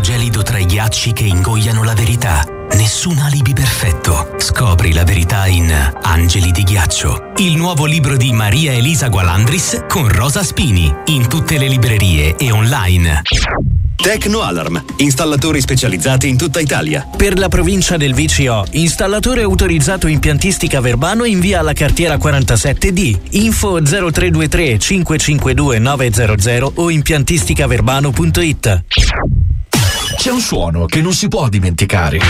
gelido tra i ghiacci che ingoiano la verità. Nessun alibi perfetto. Scopri la verità in Angeli di ghiaccio, il nuovo libro di Maria Elisa Gualandris con Rosa Spini, in tutte le librerie e online. Tecnoalarm, installatori specializzati in tutta Italia. Per la provincia del VCO, installatore autorizzato impiantistica Verbano in via alla Cartiera 47D. Info 0323 552 900 o impiantisticaverbano.it. C'è un suono che non si può dimenticare.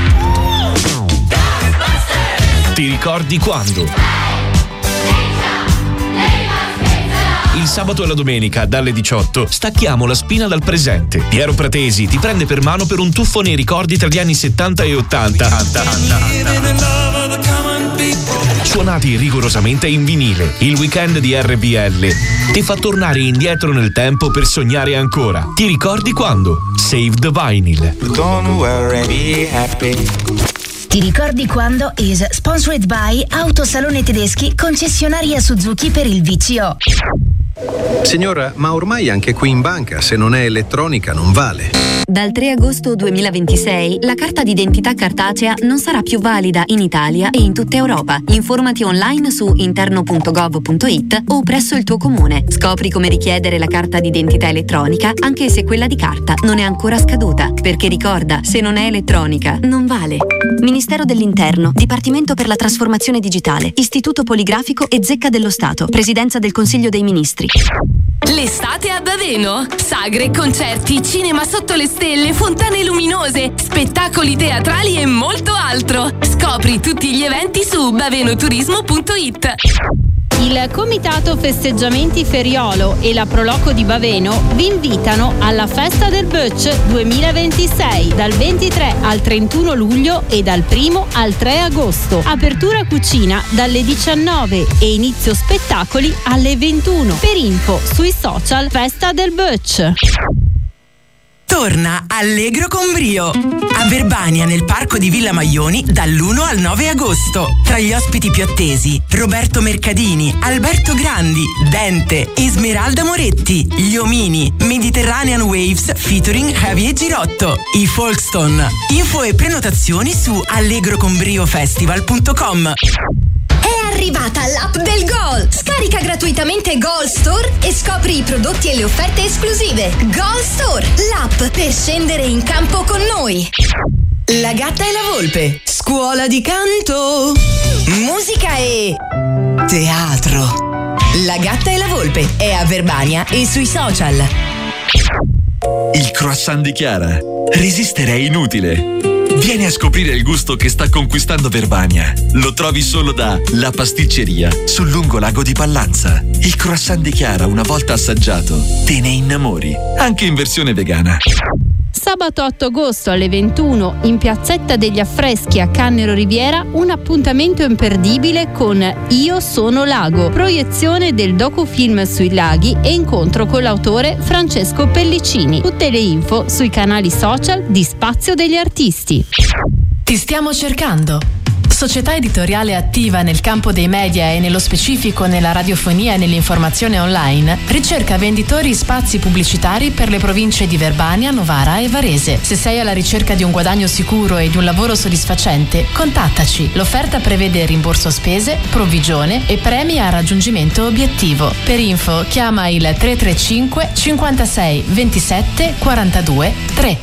Ti ricordi quando? Il sabato e la domenica, dalle 18, stacchiamo la spina dal presente. Piero Pratesi ti prende per mano per un tuffo nei ricordi tra gli anni 70 e 80. Suonati rigorosamente in vinile, il weekend di RBL ti fa tornare indietro nel tempo per sognare ancora. Ti ricordi quando? Save the Vinyl. Don't worry, be happy. Ti ricordi quando is sponsored by Autosalone Tedeschi, concessionaria Suzuki per il VCO. Signora, ma ormai anche qui in banca, se non è elettronica, non vale. Dal 3 agosto 2026 la carta d'identità cartacea non sarà più valida in Italia e in tutta Europa. Informati online su interno.gov.it o presso il tuo comune. Scopri come richiedere la carta d'identità elettronica anche se quella di carta non è ancora scaduta. Perché ricorda, se non è elettronica, non vale. Ministero dell'Interno, Dipartimento per la Trasformazione Digitale, Istituto Poligrafico e Zecca dello Stato, Presidenza del Consiglio dei Ministri. L'estate a Baveno? Sagre, concerti, cinema sotto le stelle, fontane luminose, spettacoli teatrali e molto altro. Scopri tutti gli eventi su bavenoturismo.it. Il Comitato Festeggiamenti Feriolo e la Proloco di Baveno vi invitano alla Festa del Butch 2026 dal 23 al 31 luglio e dal 1 al 3 agosto. Apertura cucina dalle 19 e inizio spettacoli alle 21. Per info sui social Festa del Butch. Torna Allegro con brio a Verbania nel parco di Villa Maioni dall'1 al 9 agosto. Tra gli ospiti più attesi Roberto Mercadini, Alberto Grandi, Dente, Esmeralda Moretti, Gli Omini, Mediterranean Waves featuring Javier Girotto, i Folkstone. Info e prenotazioni su allegroconbriofestival.com. È arrivata l'app del Goal! Scarica gratuitamente Goal Store e scopri i prodotti e le offerte esclusive. Goal Store, l'app per scendere in campo con noi. La Gatta e la Volpe, scuola di canto, musica e teatro. La Gatta e la Volpe è a Verbania e sui social. Il croissant di Chiara. Resisterei inutile. Vieni a scoprire il gusto che sta conquistando Verbania. Lo trovi solo da La Pasticceria, sul lungolago di Pallanza. Il croissant di Chiara, una volta assaggiato, te ne innamori, anche in versione vegana. Sabato 8 agosto alle 21 in Piazzetta degli Affreschi a Cannero Riviera un appuntamento imperdibile con Io sono lago, proiezione del docufilm sui laghi e incontro con l'autore Francesco Pellicini. Tutte le info sui canali social di Spazio degli Artisti. Ti stiamo cercando. Società editoriale attiva nel campo dei media e nello specifico nella radiofonia e nell'informazione online, ricerca venditori spazi pubblicitari per le province di Verbania, Novara e Varese. Se sei alla ricerca di un guadagno sicuro e di un lavoro soddisfacente, contattaci. L'offerta prevede rimborso spese, provvigione e premi a raggiungimento obiettivo. Per info chiama il 335 56 27 42 3.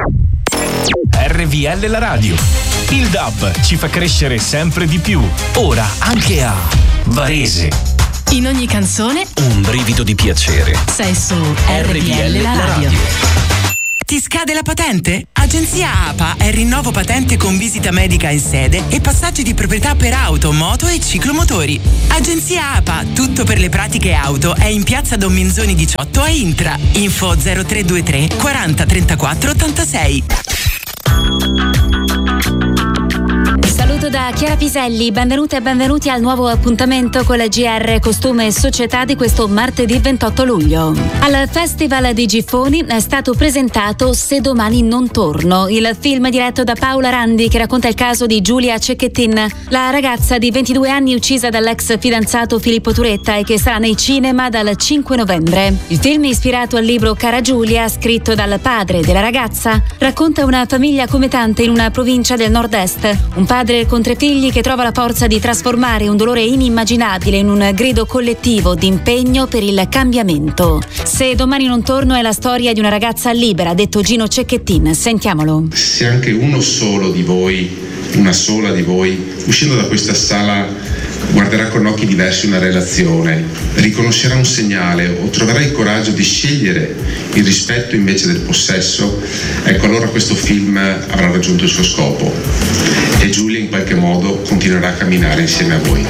RVL la radio. Il DAB ci fa crescere sempre di più. Ora anche a Varese. In ogni canzone un brivido di piacere. Sei su RVL la radio. Ti scade la patente? Agenzia APA è rinnovo patente con visita medica in sede e passaggi di proprietà per auto, moto e ciclomotori. Agenzia APA, tutto per le pratiche auto, è in piazza Don Minzoni 18 a Intra. Info 0323 40 34 86. saluto da Chiara Piselli, benvenute e benvenuti al nuovo appuntamento con la GR Costume e Società di questo martedì 28 luglio. Al Festival di Giffoni è stato presentato Se domani non torno, il film diretto da Paola Randi che racconta il caso di Giulia Cecchettin, la ragazza di 22 anni uccisa dall'ex fidanzato Filippo Turetta e che sarà nei cinema dal 5 novembre. Il film, ispirato al libro Cara Giulia, scritto dal padre della ragazza, racconta una famiglia come tante in una provincia del nord-est. Un padre con 3 figli che trova la forza di trasformare un dolore inimmaginabile in un grido collettivo di impegno per il cambiamento. Se domani non torno è la storia di una ragazza libera, ha detto Gino Cecchettin. Sentiamolo. Se anche uno solo di voi, una sola di voi, uscendo da questa sala guarderà con occhi diversi una relazione, riconoscerà un segnale o troverà il coraggio di scegliere il rispetto invece del possesso, ecco allora questo film avrà raggiunto il suo scopo e Giulia in qualche modo continuerà a camminare insieme a voi.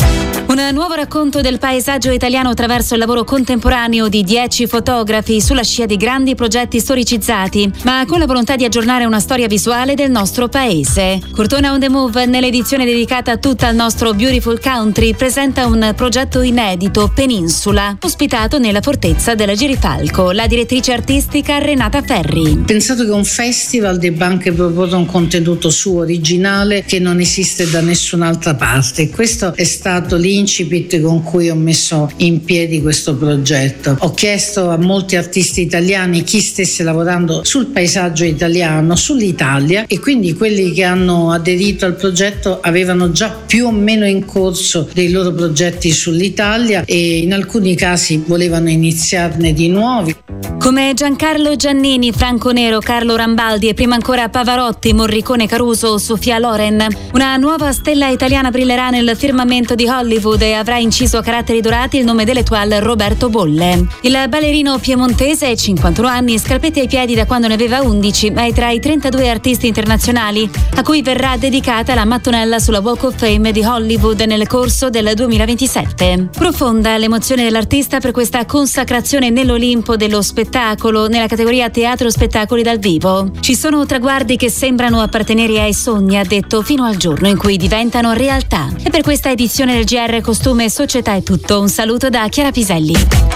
Un nuovo racconto del paesaggio italiano attraverso il lavoro contemporaneo di 10 fotografi sulla scia di grandi progetti storicizzati, ma con la volontà di aggiornare una storia visuale del nostro paese. Cortona on the Move, nell'edizione dedicata tutta al nostro Beautiful Country, presenta un progetto inedito, Peninsula, ospitato nella fortezza della Girifalco, la direttrice artistica Renata Ferri. Pensato che un festival debba anche proporre un contenuto suo originale che non esiste da nessun'altra parte. Questo è stato l'incipit con cui ho messo in piedi questo progetto. Ho chiesto a molti artisti italiani chi stesse lavorando sul paesaggio italiano, sull'Italia, e quindi quelli che hanno aderito al progetto avevano già più o meno in corso dei loro progetti sull'Italia e in alcuni casi volevano iniziarne di nuovi. Come Giancarlo Giannini, Franco Nero, Carlo Rambaldi e prima ancora Pavarotti, Morricone, Caruso, Sofia Loren, una nuova stella italiana brillerà nel firmamento di Hollywood e avrà inciso a caratteri dorati il nome dell'étoile Roberto Bolle. Il ballerino piemontese, 51 anni, scalpetti ai piedi da quando ne aveva 11, è tra i 32 artisti internazionali a cui verrà dedicata la mattonella sulla Walk of Fame di Hollywood nel corso del 2027. Profonda l'emozione dell'artista per questa consacrazione nell'Olimpo dello spettacolo nella categoria teatro spettacoli dal vivo. Ci sono traguardi che sembrano appartenere ai sogni, ha detto, fino al giorno in cui diventano realtà. E per questa edizione del GR Costume e Società è tutto. Un saluto da Chiara Piselli.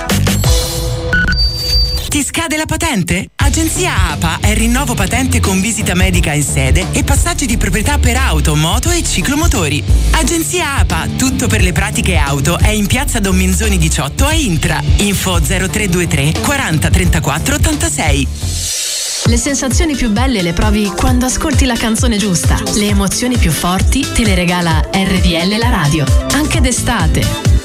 Ti scade la patente? Agenzia APA è rinnovo patente con visita medica in sede e passaggi di proprietà per auto, moto e ciclomotori. Agenzia APA, tutto per le pratiche auto, è in piazza Don Minzoni 18 a Intra. Info 0323 40 34 86. Le sensazioni più belle le provi quando ascolti la canzone giusta. Le emozioni più forti te le regala RDL la radio. Anche d'estate.